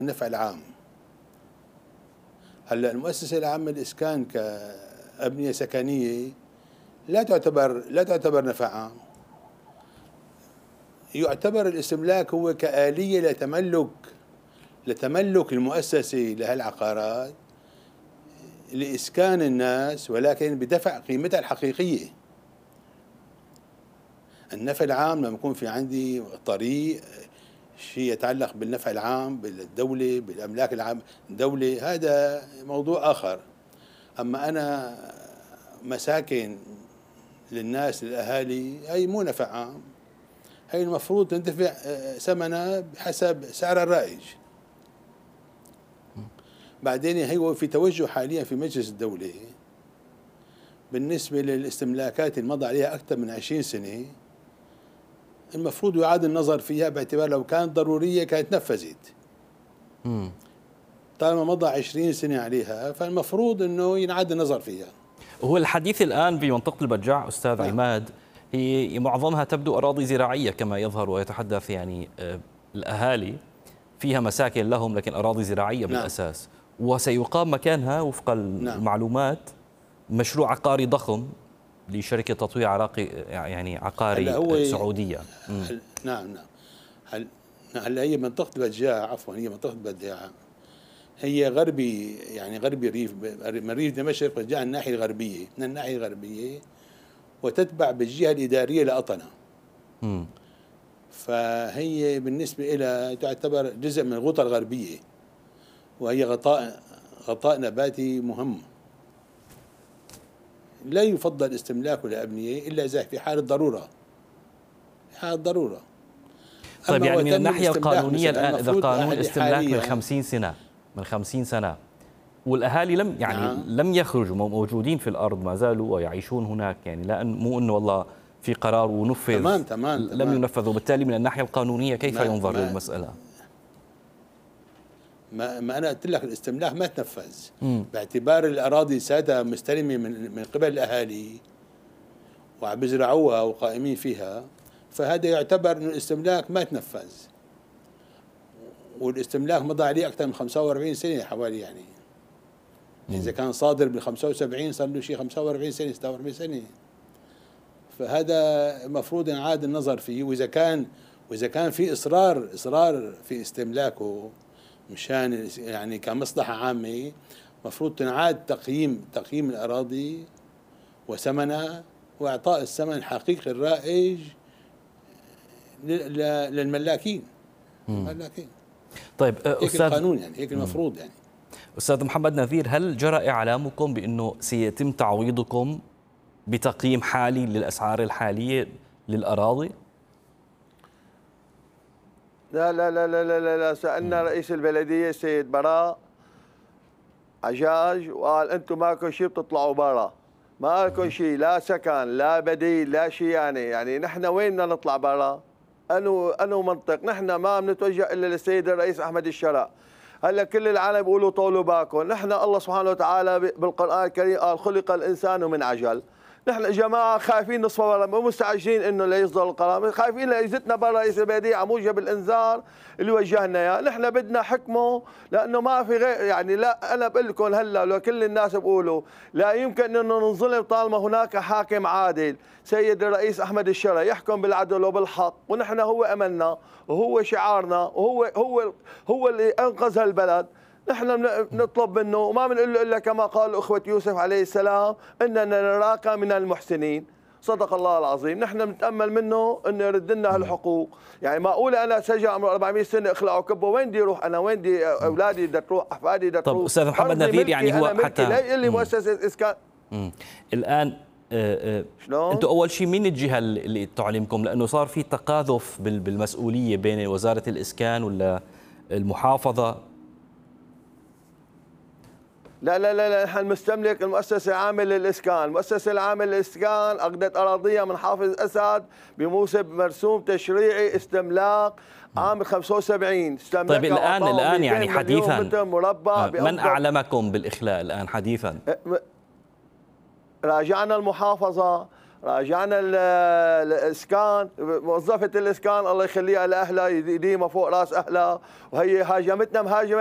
النفع العام. هلا المؤسسة العامة للإسكان كأبنية سكنية لا تعتبر نفع عام. يعتبر الاستملاك هو كآلية لتملك المؤسسة لهالعقارات لإسكان الناس، ولكن بدفع قيمتها الحقيقية. النفع العام لما يكون في عندي طريق، شيء يتعلق بالنفع العام بالدولة بالأملاك العام الدولة، هذا موضوع آخر. أما أنا مساكن للناس للأهالي، هي مو نفع عام، هي المفروض تندفع ثمنها بحسب سعر الرائج. بعدين هو في توجه حاليا في مجلس الدولة بالنسبة للاستملاكات اللي مضى عليها أكثر من 20 سنة، المفروض يعاد النظر فيها باعتبار لو كانت ضرورية كانت نفذت. طالما مضى 20 سنة عليها فالمفروض أنه ينعاد النظر فيها. هو الحديث الآن بمنطقة البجاع أستاذ عماد هي معظمها تبدو أراضي زراعية كما يظهر ويتحدث يعني الأهالي فيها مساكن لهم، لكن أراضي زراعية بالأساس. وسيقام مكانها وفق المعلومات مشروع عقاري ضخم لشركة تطوير عقاري سعودية. نعم. هلا هي منطقة البجاع، هي منطقة البجاع هي غربي، يعني غربي ريف، من ريف دمشق بجاع الناحية الغربية، من الناحية الغربية، وتتبع بالجهة الإدارية لأطنة. فهي بالنسبة إلى تعتبر جزء من الغوطة الغربية، وهي غطاء نباتي مهم. لا يفضل استملاكه لأبنية إلا إذا في حالة ضرورة. طيب يعني من الناحية القانونية الآن إذا قانون الاستملاك من 50 سنة والأهالي لم يخرجوا، موجودين في الأرض ما زالوا ويعيشون هناك، يعني لا مو إنه والله في قرار ونفذ تمام. لم ينفذ، وبالتالي من الناحية القانونية كيف ينظر للمسألة؟ ما أنا قلت لك الاستملاك ما تنفذ باعتبار الأراضي سادة مستلمة من قبل الأهالي وعم بيزرعوها وقائمين فيها، فهذا يعتبر إنه الاستملاك ما تنفذ. والاستملاك مضى عليه أكثر من 45 سنة حوالي، يعني إذا كان صادر بال 75 صار له شيء 45 سنة 46 سنة. فهذا المفروض ينعاد النظر فيه، وإذا كان في إصرار في استملاكه مشان يعني كمصلحة عامة، مفروض تنعاد تقييم الأراضي وثمنها وإعطاء الثمن الحقيقي الرائج للملاكين. طيب هيك القانون، يعني هيك المفروض. يعني أستاذ محمد نذير، هل جرى إعلامكم بأنه سيتم تعويضكم بتقييم حالي للأسعار الحالية للأراضي؟ لا، سألنا رئيس البلدية السيد براء عجاج وقال أنتم ماكو شيء بتطلعوا برا، ما لكم شيء، لا سكن لا بديل لا شيء. يعني نحن وين بدنا نطلع برا؟ أنو منطق؟ نحن ما بنتوجه إلا للسيد الرئيس أحمد الشرع. هلا كل العالم بيقولوا طولوا باكم، نحن الله سبحانه وتعالى بالقرآن الكريم قال خلق الإنسان من عجل. نحن جماعة خايفين نصفى برا، مو مستعجلين انه ليصدر القرار، خايفين ليزتنا برا رئيس البلدية على موجب الانذار اللي وجهنا اياه. نحن بدنا حكمه، لانه ما في غير، يعني لا انا بقول لكم هلا لو كل الناس بيقولوا لا يمكن انه ننظلم طالما هناك حاكم عادل، سيد الرئيس احمد الشرع يحكم بالعدل وبالحق، ونحن هو املنا وهو شعارنا وهو اللي انقذ هالبلد. نحن نطلب منه وما بنقول له الا كما قال اخوه يوسف عليه السلام اننا نراك من المحسنين. صدق الله العظيم. نحن بنتامل منه انه يرد لنا هالحقوق. يعني معقوله انا سجل عمره 400 سنه اخلعه كبه، وين بدي اروح انا؟ وين بدي اولادي بدها تروح؟ احفادي بدها تروح؟ طب استاذ محمد نذير، يعني هو حتى لا لي مؤسسه اسكان الان انتم اول شيء مين الجهه اللي تعلمكم؟ لانه صار في تقاذف بالمسؤوليه بين وزاره الاسكان ولا المحافظه. لا نحن مستملك المؤسسة العامة للإسكان. المؤسسة العامة للإسكان أخذت أراضيها من حافظ أسد بموسم مرسوم تشريعي استملاك عام 75. طيب الآن يعني حديثا مربع من أعلمكم بالإخلاء الآن حديثا؟ راجعنا المحافظة، راجعنا الاسكان، موظفه الاسكان الله يخليها لاهلها يديمها فوق راس اهلها، وهي هاجمتنا مهاجمه